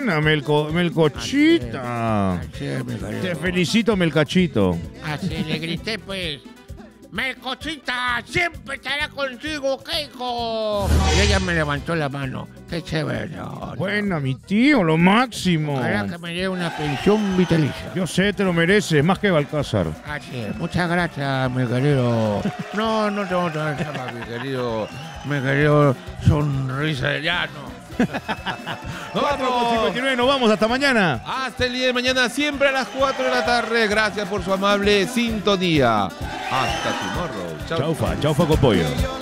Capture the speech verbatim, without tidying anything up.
buena, Melco, Melcochita. Así es, mi querido. Te felicito, Melcachito. Así le grité, pues. Melcochita, siempre estará contigo, Keiko. Y ella me levantó la mano. Qué chévere. No, Buena, mi tío, lo máximo. ojalá que me dé una pensión vitalicia. Yo sé, te lo mereces, más que Balcázar. Así es. Muchas gracias, mi querido. No, no te vamos a dar nada, mi querido. Mi querido sonrisa de llano. cuatro con cincuenta y nueve, nos vamos, hasta mañana. Hasta el día de mañana, siempre a las cuatro de la tarde. Gracias por su amable sintonía. Hasta tomorrow. Chao. Chaufa, chaufa con pollo.